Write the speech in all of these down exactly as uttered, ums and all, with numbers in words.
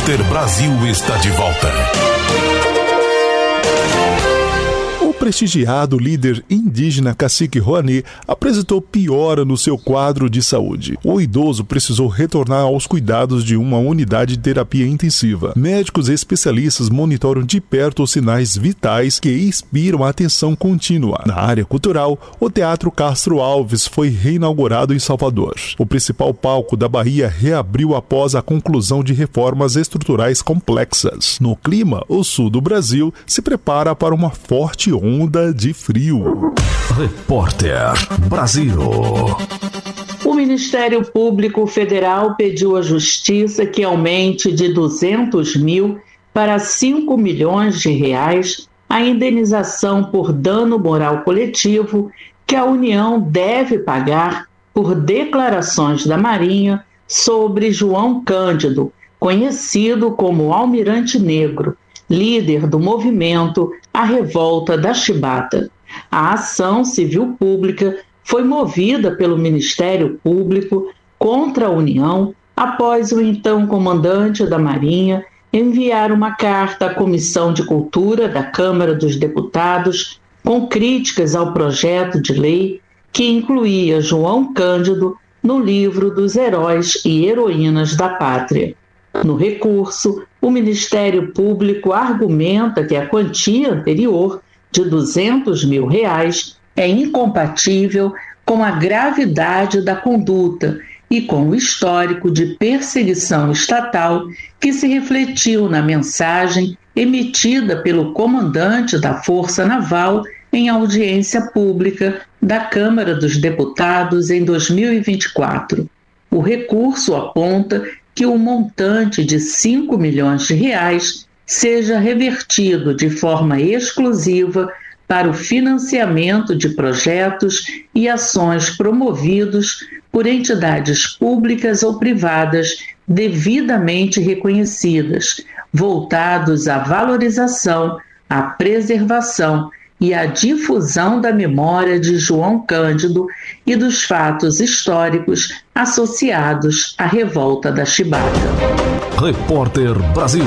Repórter Brasil está de volta. O prestigiado líder indígena Cacique Rouanet apresentou piora no seu quadro de saúde. O idoso precisou retornar aos cuidados de uma unidade de terapia intensiva. Médicos e especialistas monitoram de perto os sinais vitais que inspiram a atenção contínua. Na área cultural, o Teatro Castro Alves foi reinaugurado em Salvador. O principal palco da Bahia reabriu após a conclusão de reformas estruturais complexas. No clima, o sul do Brasil se prepara para uma forte onda onda de frio. Repórter Brasil. O Ministério Público Federal pediu à Justiça que aumente de duzentos mil para cinco milhões de reais a indenização por dano moral coletivo que a União deve pagar por declarações da Marinha sobre João Cândido, conhecido como Almirante Negro, líder do movimento A Revolta da Chibata. A ação civil pública foi movida pelo Ministério Público contra a União após o então comandante da Marinha enviar uma carta à Comissão de Cultura da Câmara dos Deputados com críticas ao projeto de lei que incluía João Cândido no livro dos heróis e heroínas da pátria. No recurso, o Ministério Público argumenta que a quantia anterior, de duzentos mil reais, é incompatível com a gravidade da conduta e com o histórico de perseguição estatal que se refletiu na mensagem emitida pelo comandante da Força Naval em audiência pública da Câmara dos Deputados em dois mil e vinte e quatro. O recurso aponta que o montante de cinco milhões de reais seja revertido de forma exclusiva para o financiamento de projetos e ações promovidos por entidades públicas ou privadas devidamente reconhecidas, voltados à valorização, à preservação e à difusão da memória de João Cândido e dos fatos históricos associados à Revolta da Chibata. Repórter Brasil.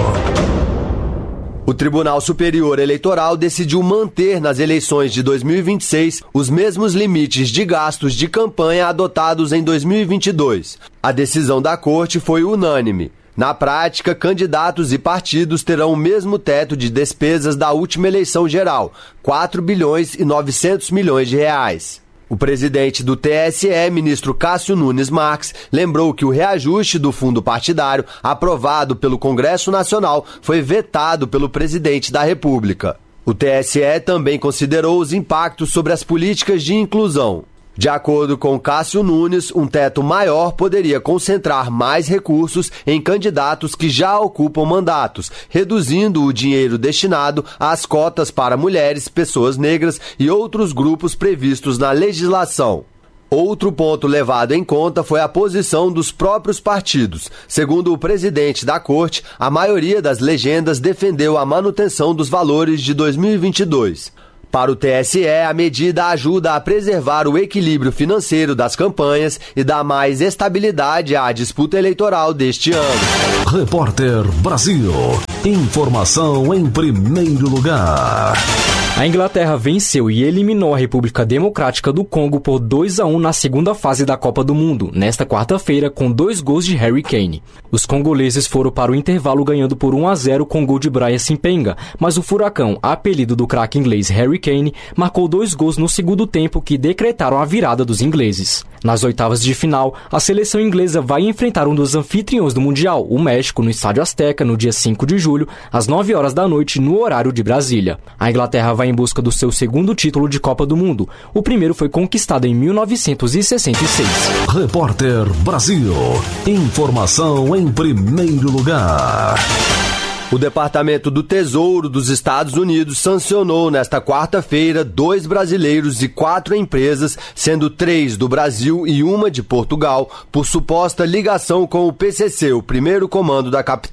O Tribunal Superior Eleitoral decidiu manter nas eleições de dois mil e vinte e seis os mesmos limites de gastos de campanha adotados em dois mil e vinte e dois. A decisão da Corte foi unânime. Na prática, candidatos e partidos terão o mesmo teto de despesas da última eleição geral, quatro bilhões e novecentos milhões de reais. O presidente do T S E, ministro Cássio Nunes Marques, lembrou que o reajuste do fundo partidário, aprovado pelo Congresso Nacional, foi vetado pelo presidente da República. O T S E também considerou os impactos sobre as políticas de inclusão. De acordo com Cássio Nunes, um teto maior poderia concentrar mais recursos em candidatos que já ocupam mandatos, reduzindo o dinheiro destinado às cotas para mulheres, pessoas negras e outros grupos previstos na legislação. Outro ponto levado em conta foi a posição dos próprios partidos. Segundo o presidente da Corte, a maioria das legendas defendeu a manutenção dos valores de dois mil e vinte e dois. Para o T S E, a medida ajuda a preservar o equilíbrio financeiro das campanhas e dá mais estabilidade à disputa eleitoral deste ano. Repórter Brasil. Informação em primeiro lugar. A Inglaterra venceu e eliminou a República Democrática do Congo por dois a um na segunda fase da Copa do Mundo, nesta quarta-feira, com dois gols de Harry Kane. Os congoleses foram para o intervalo ganhando por um a zero com gol de Brian Simpenga, mas o Furacão, apelido do craque inglês Harry Kane, marcou dois gols no segundo tempo que decretaram a virada dos ingleses. Nas oitavas de final, a seleção inglesa vai enfrentar um dos anfitriões do Mundial, o México, no Estádio Azteca, no dia cinco de julho, às nove horas da noite, no horário de Brasília. A Inglaterra vai em busca do seu segundo título de Copa do Mundo. O primeiro foi conquistado em mil novecentos e sessenta e seis. Repórter Brasil. Informação em primeiro lugar. O Departamento do Tesouro dos Estados Unidos sancionou nesta quarta-feira dois brasileiros e quatro empresas, sendo três do Brasil e uma de Portugal, por suposta ligação com o P C C, o primeiro comando da capital.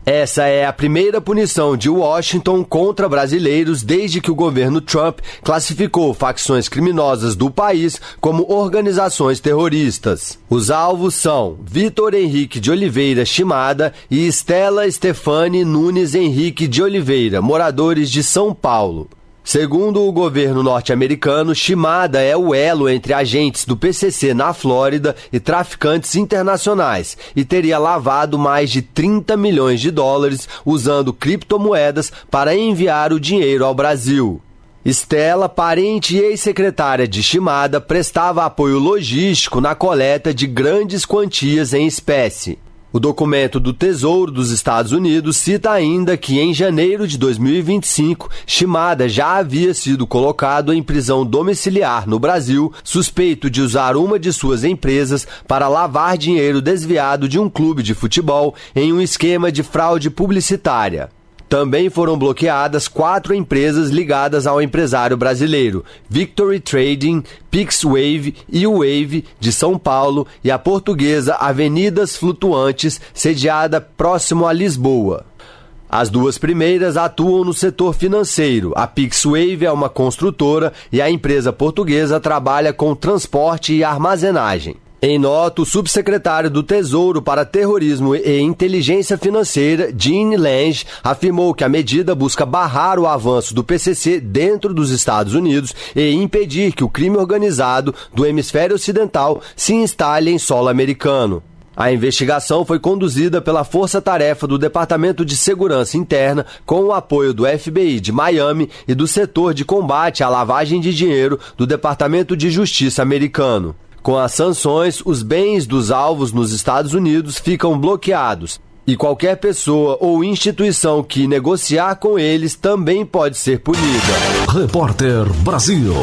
Essa é a primeira punição de Washington contra brasileiros desde que o governo Trump classificou facções criminosas do país como organizações terroristas. Os alvos são Vitor Henrique de Oliveira Shimada e Estela Stefani Nunes Henrique de Oliveira, moradores de São Paulo. Segundo o governo norte-americano, Shimada é o elo entre agentes do P C C na Flórida e traficantes internacionais e teria lavado mais de trinta milhões de dólares usando criptomoedas para enviar o dinheiro ao Brasil. Estela, parente e ex-secretária de Shimada, prestava apoio logístico na coleta de grandes quantias em espécie. O documento do Tesouro dos Estados Unidos cita ainda que em janeiro de dois mil e vinte e cinco, Shimada já havia sido colocado em prisão domiciliar no Brasil, suspeito de usar uma de suas empresas para lavar dinheiro desviado de um clube de futebol em um esquema de fraude publicitária. Também foram bloqueadas quatro empresas ligadas ao empresário brasileiro, Victory Trading, PixWave e Wave, de São Paulo, e a portuguesa Avenidas Flutuantes, sediada próximo a Lisboa. As duas primeiras atuam no setor financeiro. A PixWave é uma construtora e a empresa portuguesa trabalha com transporte e armazenagem. Em nota, o subsecretário do Tesouro para Terrorismo e Inteligência Financeira, Jean Lange, afirmou que a medida busca barrar o avanço do P C C dentro dos Estados Unidos e impedir que o crime organizado do hemisfério ocidental se instale em solo americano. A investigação foi conduzida pela Força-Tarefa do Departamento de Segurança Interna com o apoio do F B I de Miami e do Setor de Combate à Lavagem de Dinheiro do Departamento de Justiça americano. Com as sanções, os bens dos alvos nos Estados Unidos ficam bloqueados e qualquer pessoa ou instituição que negociar com eles também pode ser punida. Repórter Brasil.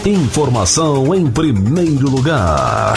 Informação em primeiro lugar.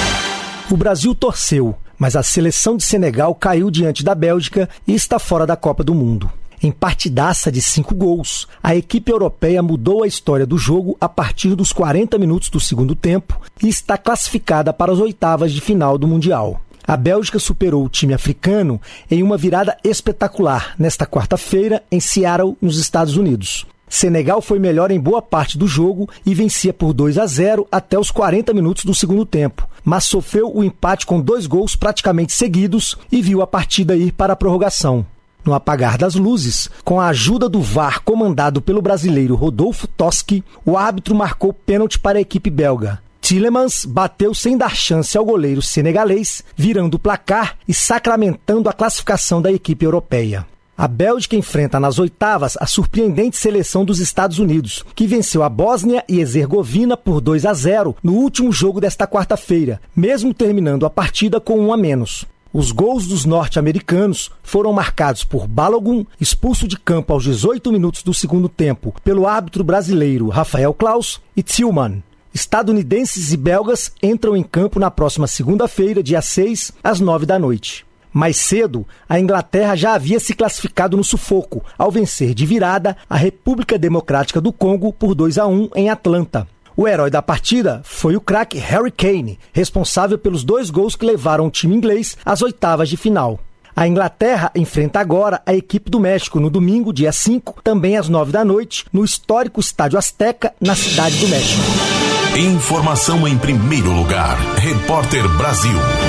O Brasil torceu, mas a seleção de Senegal caiu diante da Bélgica e está fora da Copa do Mundo. Em partidaça de cinco gols, a equipe europeia mudou a história do jogo a partir dos quarenta minutos do segundo tempo e está classificada para as oitavas de final do Mundial. A Bélgica superou o time africano em uma virada espetacular nesta quarta-feira em Seattle, nos Estados Unidos. Senegal foi melhor em boa parte do jogo e vencia por dois a zero até os quarenta minutos do segundo tempo, mas sofreu o empate com dois gols praticamente seguidos e viu a partida ir para a prorrogação. No apagar das luzes, com a ajuda do V A R comandado pelo brasileiro Rodolfo Toschi, o árbitro marcou pênalti para a equipe belga. Tielemans bateu sem dar chance ao goleiro senegalês, virando o placar e sacramentando a classificação da equipe europeia. A Bélgica enfrenta nas oitavas a surpreendente seleção dos Estados Unidos, que venceu a Bósnia e Herzegovina por dois a zero no último jogo desta quarta-feira, mesmo terminando a partida com um a menos. Os gols dos norte-americanos foram marcados por Balogun, expulso de campo aos dezoito minutos do segundo tempo pelo árbitro brasileiro Rafael Claus, e Tillman. Estadunidenses e belgas entram em campo na próxima segunda-feira, dia seis, às nove da noite. Mais cedo, a Inglaterra já havia se classificado no sufoco, ao vencer de virada a República Democrática do Congo por dois a um em Atlanta. O herói da partida foi o craque Harry Kane, responsável pelos dois gols que levaram o time inglês às oitavas de final. A Inglaterra enfrenta agora a equipe do México no domingo, dia cinco, também às nove da noite, no histórico Estádio Azteca, na Cidade do México. Informação em primeiro lugar. Repórter Brasil.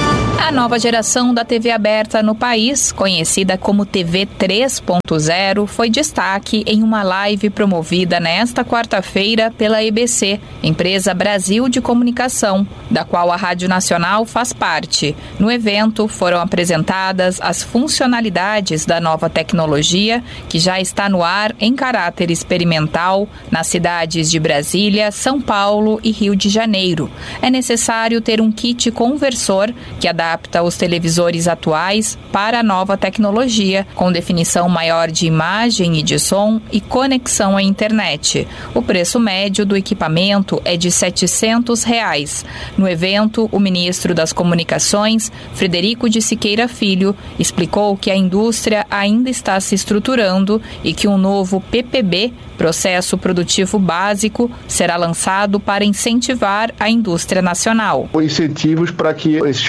A nova geração da T V aberta no país, conhecida como T V três ponto zero, foi destaque em uma live promovida nesta quarta-feira pela E B C, Empresa Brasil de Comunicação, da qual a Rádio Nacional faz parte. No evento foram apresentadas as funcionalidades da nova tecnologia, que já está no ar em caráter experimental nas cidades de Brasília, São Paulo e Rio de Janeiro. É necessário ter um kit conversor que adapta os televisores atuais para a nova tecnologia, com definição maior de imagem e de som e conexão à internet. O preço médio do equipamento é de setecentos reais. No evento, o ministro das Comunicações, Frederico de Siqueira Filho, explicou que a indústria ainda está se estruturando e que um novo P P B, Processo Produtivo Básico, será lançado para incentivar a indústria nacional. Incentivos para que esses fabricantes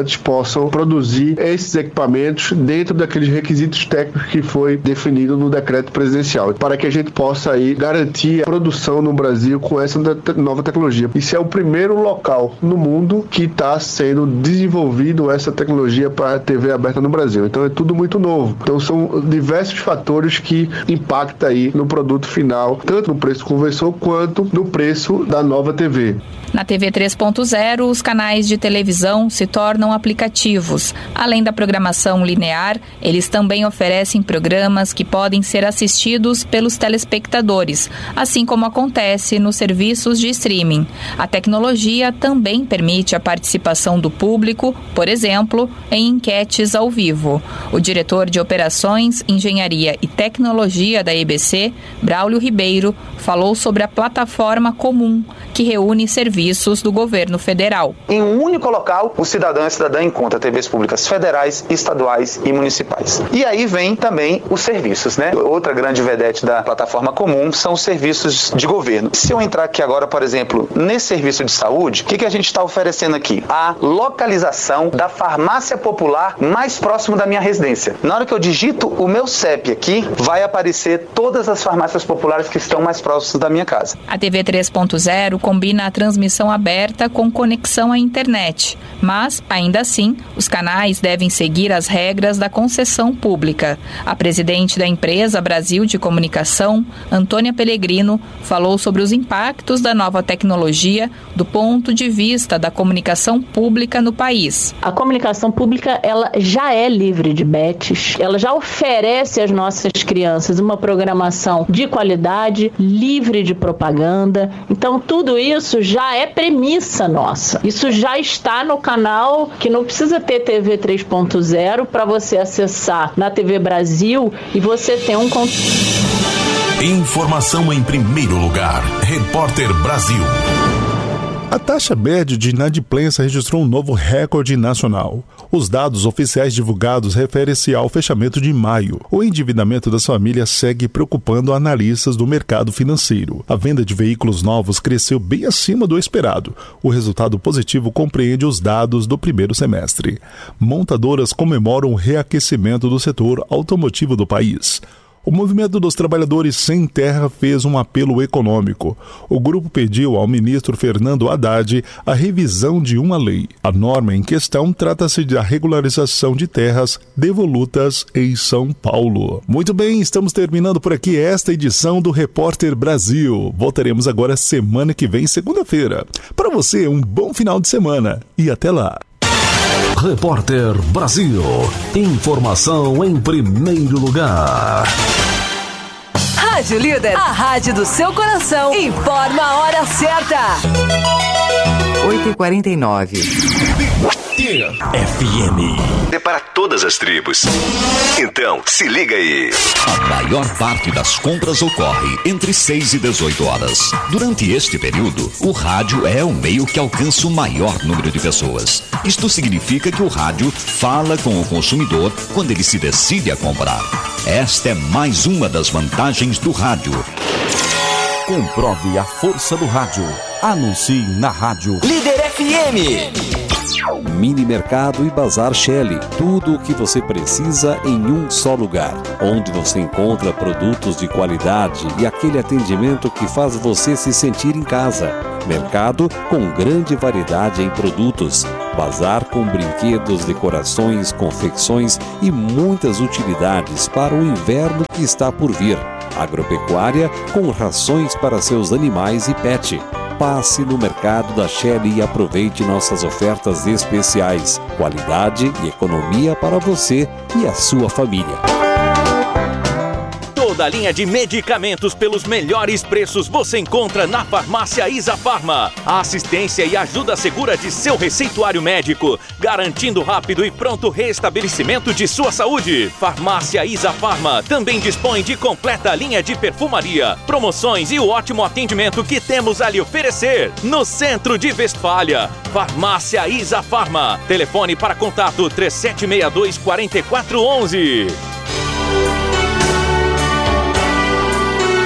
fabricantes possam produzir esses equipamentos dentro daqueles requisitos técnicos que foi definido no decreto presidencial, para que a gente possa aí garantir a produção no Brasil com essa nova tecnologia. Isso é o primeiro local no mundo que está sendo desenvolvido essa tecnologia para a T V aberta no Brasil. Então é tudo muito novo. Então são diversos fatores que impactam aí no produto final, tanto no preço do conversor quanto no preço da nova T V. Na T V três ponto zero, os canais de televisão se tornam aplicativos. Além da programação linear, eles também oferecem programas que podem ser assistidos pelos telespectadores, assim como acontece nos serviços de streaming. A tecnologia também permite a participação do público, por exemplo, em enquetes ao vivo. O diretor de Operações, Engenharia e Tecnologia da E B C, Braulio Ribeiro, falou sobre a plataforma comum, que reúne serviços do governo federal. Em um único local, o cidadão e a cidadã encontra T Vs públicas federais, estaduais e municipais. E aí vem também os serviços, né? Outra grande vedete da plataforma comum são os serviços de governo. Se eu entrar aqui agora, por exemplo, nesse serviço de saúde, o que, que a gente está oferecendo aqui? A localização da farmácia popular mais próximo da minha residência. Na hora que eu digito o meu C E P aqui, vai aparecer todas as farmácias populares que estão mais próximas da minha casa. A T V três ponto zero combina a transmissão aberta com conexão à internet, mas, ainda assim, os canais devem seguir as regras da concessão pública. A presidente da empresa Brasil de Comunicação, Antônia Pellegrino, falou sobre os impactos da nova tecnologia do ponto de vista da comunicação pública no país. A comunicação pública, ela já é livre de bets, ela já oferece às nossas crianças uma programação de qualidade, livre de propaganda. Então, tudo isso já é premissa nossa. Isso já está no canal, que não precisa ter T V três ponto zero para você acessar na T V Brasil e você ter um conteúdo. Informação em primeiro lugar. Repórter Brasil. A taxa média de inadimplência registrou um novo recorde nacional. Os dados oficiais divulgados referem-se ao fechamento de maio. O endividamento das famílias segue preocupando analistas do mercado financeiro. A venda de veículos novos cresceu bem acima do esperado. O resultado positivo compreende os dados do primeiro semestre. Montadoras comemoram o reaquecimento do setor automotivo do país. O Movimento dos Trabalhadores Sem Terra fez um apelo econômico. O grupo pediu ao ministro Fernando Haddad a revisão de uma lei. A norma em questão trata-se da regularização de terras devolutas em São Paulo. Muito bem, estamos terminando por aqui esta edição do Repórter Brasil. Voltaremos agora semana que vem, segunda-feira. Para você, um bom final de semana e até lá. Repórter Brasil. Informação em primeiro lugar. Rádio Líder, a rádio do seu coração. Informa a hora certa. oito e quarenta e nove. F M. É para todas as tribos. Então, se liga aí. A maior parte das compras ocorre entre seis e dezoito horas. Durante este período, o rádio é o meio que alcança o maior número de pessoas. Isto significa que o rádio fala com o consumidor quando ele se decide a comprar. Esta é mais uma das vantagens do rádio. Comprove a força do rádio. Anuncie na rádio Líder F M. Mini Mercado e Bazar Shelley. Tudo o que você precisa em um só lugar. Onde você encontra produtos de qualidade e aquele atendimento que faz você se sentir em casa. Mercado com grande variedade em produtos. Bazar com brinquedos, decorações, confecções e muitas utilidades para o inverno que está por vir. Agropecuária com rações para seus animais e pet. Passe no mercado da Shelley e aproveite nossas ofertas especiais. Qualidade e economia para você e a sua família. Toda a linha de medicamentos pelos melhores preços você encontra na Farmácia Isafarma. A assistência e ajuda segura de seu receituário médico, garantindo rápido e pronto restabelecimento de sua saúde. Farmácia Isafarma também dispõe de completa linha de perfumaria, promoções e o ótimo atendimento que temos a lhe oferecer. No centro de Westfália, Farmácia Isafarma. Telefone para contato três sete seis dois, quatro quatro um um.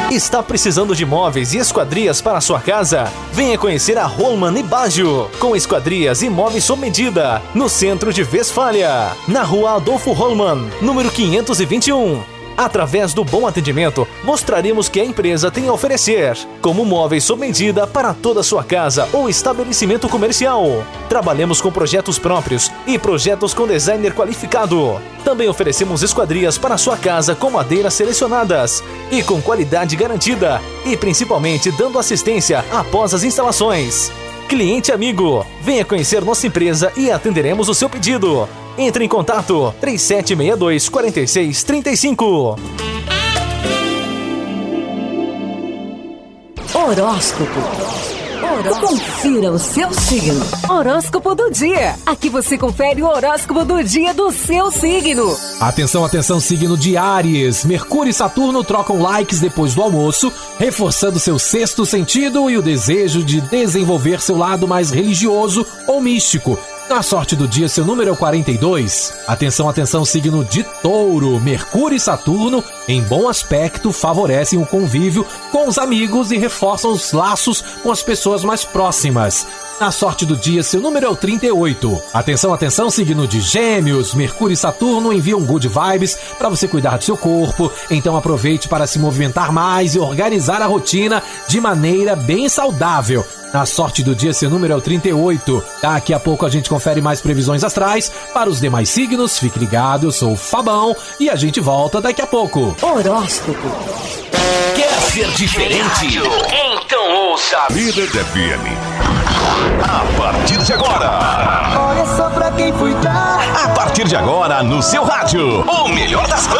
Está precisando de móveis e esquadrias para a sua casa? Venha conhecer a Holman e Baggio, com esquadrias e móveis sob medida, no centro de Westfália, na rua Adolfo Holman, número quinhentos e vinte e um. Através do bom atendimento, mostraremos que a empresa tem a oferecer, como móveis sob medida para toda a sua casa ou estabelecimento comercial. Trabalhamos com projetos próprios e projetos com designer qualificado. Também oferecemos esquadrias para a sua casa com madeiras selecionadas e com qualidade garantida, e principalmente dando assistência após as instalações. Cliente amigo, venha conhecer nossa empresa e atenderemos o seu pedido. Entre em contato três sete seis dois, quatro seis três cinco. Horóscopo. Horóscopo. Confira o seu signo. Horóscopo do dia. Aqui você confere o horóscopo do dia do seu signo. Atenção, atenção, signo de Áries. Mercúrio e Saturno trocam likes depois do almoço, reforçando seu sexto sentido e o desejo de desenvolver seu lado mais religioso ou místico. Na sorte do dia, seu número é o quarenta e dois. Atenção, atenção, signo de Touro. Mercúrio e Saturno, em bom aspecto, favorecem o convívio com os amigos e reforçam os laços com as pessoas mais próximas. Na sorte do dia, seu número é o trinta e oito. Atenção, atenção, signo de Gêmeos. Mercúrio e Saturno enviam good vibes para você cuidar do seu corpo. Então aproveite para se movimentar mais e organizar a rotina de maneira bem saudável. Na sorte do dia, seu número é o trinta e oito. Daqui a pouco a gente confere mais previsões astrais para os demais signos. Fique ligado, eu sou o Fabão e a gente volta daqui a pouco. Horóscopo. Quer ser diferente? Então ouça Líder F M. A partir de agora. Olha só pra quem fui dar. A partir de agora, no seu rádio, o melhor das bandas.